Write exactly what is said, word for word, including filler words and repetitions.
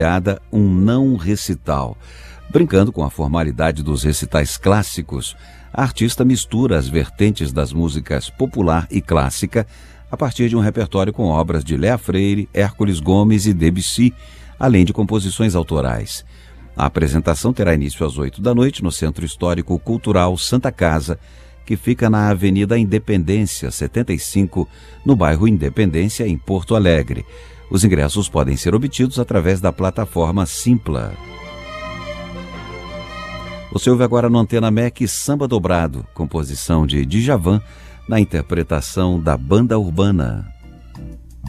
um não recital. Brincando com a formalidade dos recitais clássicos, a artista mistura as vertentes das músicas popular e clássica a partir de um repertório com obras de Léa Freire, Hércules Gomes e Debussy, além de composições autorais. A apresentação terá início às oito da noite no Centro Histórico Cultural Santa Casa, que fica na Avenida Independência, setenta e cinco, no bairro Independência, em Porto Alegre. Os ingressos podem ser obtidos através da plataforma Simpla. Você ouve agora no Antena M E C Samba Dobrado, composição de Djavan, na interpretação da Banda Urbana.